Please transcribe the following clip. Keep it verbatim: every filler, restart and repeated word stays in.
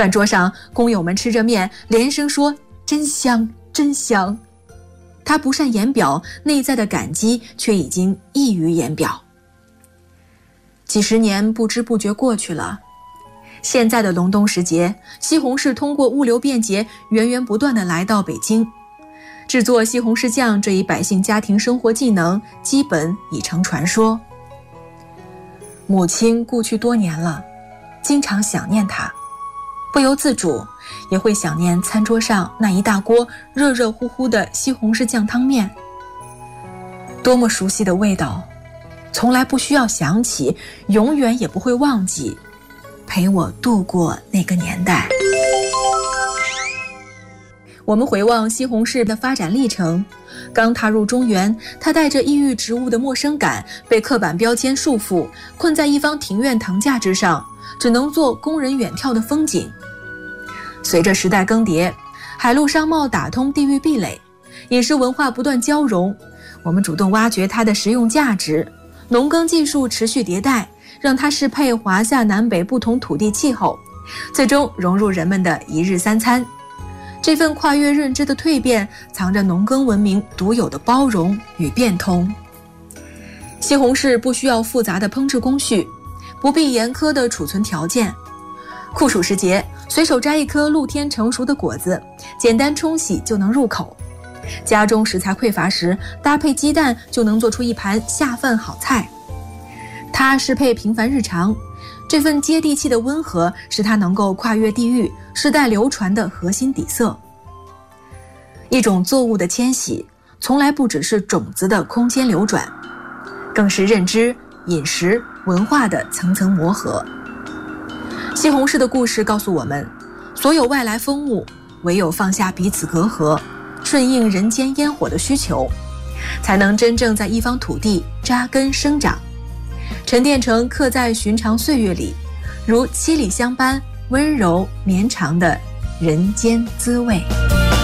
饭桌上，工友们吃着面，连声说真香真香。他不善言表，内在的感激却已经溢于言表。几十年不知不觉过去了，现在的隆冬时节，西红柿通过物流便捷，源源不断地来到北京。制作西红柿酱这一百姓家庭生活技能基本已成传说。母亲故去多年了，经常想念她，不由自主也会想念餐桌上那一大锅热热乎乎的西红柿酱汤面。多么熟悉的味道，从来不需要想起，永远也不会忘记，陪我度过那个年代。我们回望西红柿的发展历程，刚踏入中原，它带着异域植物的陌生感，被刻板标签束缚，困在一方庭院藤架之上，只能做供人远眺的风景。随着时代更迭，海陆商贸打通地域壁垒，饮食文化不断交融，我们主动挖掘它的实用价值，农耕技术持续迭代，让它适配华夏南北不同土地气候，最终融入人们的一日三餐。这份跨越认知的蜕变，藏着农耕文明独有的包容与变通。西红柿不需要复杂的烹制工序，不必严苛的储存条件。酷暑时节，随手摘一颗露天成熟的果子，简单冲洗就能入口。家中食材匮乏时，搭配鸡蛋就能做出一盘下饭好菜。它适配平凡日常，这份接地气的温和是它能够跨越地域、世代流传的核心底色。一种作物的迁徙，从来不只是种子的空间流转，更是认知、饮食、文化的层层磨合。西红柿的故事告诉我们，所有外来风物，唯有放下彼此隔阂，顺应人间烟火的需求，才能真正在一方土地扎根生长，沉淀成刻在寻常岁月里，如七里香般温柔绵长的人间滋味。